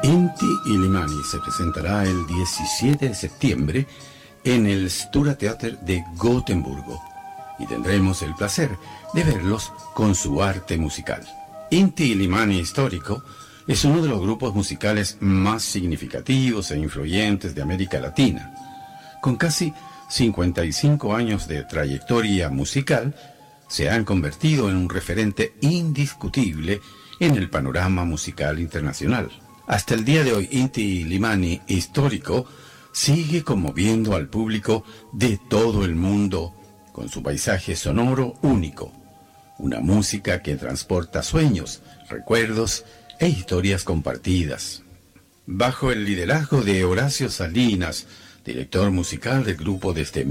Inti Illimani se presentará el 17 de septiembre en el Stura Theater de Gotemburgo y tendremos el placer de verlos con su arte musical. Inti Illimani Histórico es uno de los grupos musicales más significativos e influyentes de América Latina. Con casi 55 años de trayectoria musical, se han convertido en un referente indiscutible en el panorama musical internacional. Hasta el día de hoy, Inti Illimani Histórico sigue conmoviendo al público de todo el mundo con su paisaje sonoro único, una música que transporta sueños, recuerdos e historias compartidas. Bajo el liderazgo de Horacio Salinas, director musical del grupo desde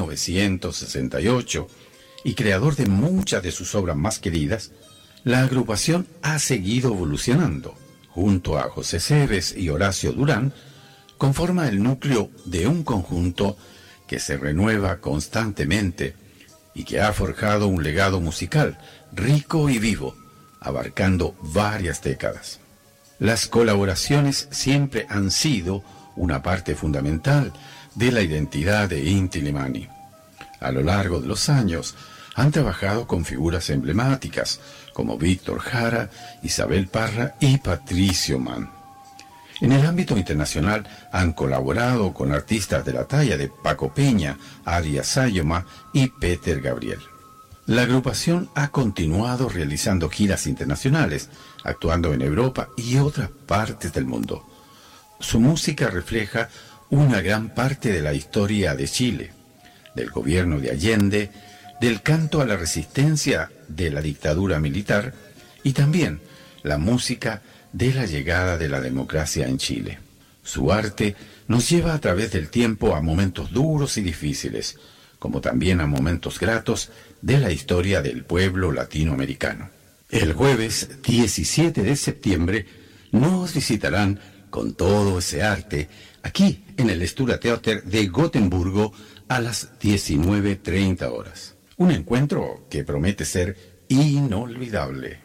1968 y creador de muchas de sus obras más queridas, la agrupación ha seguido evolucionando. Junto a José Cebes y Horacio Durán, conforma el núcleo de un conjunto que se renueva constantemente y que ha forjado un legado musical rico y vivo, abarcando varias décadas. Las colaboraciones siempre han sido una parte fundamental de la identidad de Inti Illimani. A lo largo de los años, han trabajado con figuras emblemáticas como Víctor Jara, Isabel Parra y Patricio Mann. En el ámbito internacional han colaborado con artistas de la talla de Paco Peña, Arias Sayoma y Peter Gabriel. La agrupación ha continuado realizando giras internacionales, actuando en Europa y otras partes del mundo. Su música refleja una gran parte de la historia de Chile, del gobierno de Allende, del canto a la resistencia de la dictadura militar y también la música de la llegada de la democracia en Chile. Su arte nos lleva a través del tiempo a momentos duros y difíciles, como también a momentos gratos de la historia del pueblo latinoamericano. El jueves 17 de septiembre nos visitarán con todo ese arte aquí en el Stura Theater de Gotemburgo a las 19:30 horas. Un encuentro que promete ser inolvidable.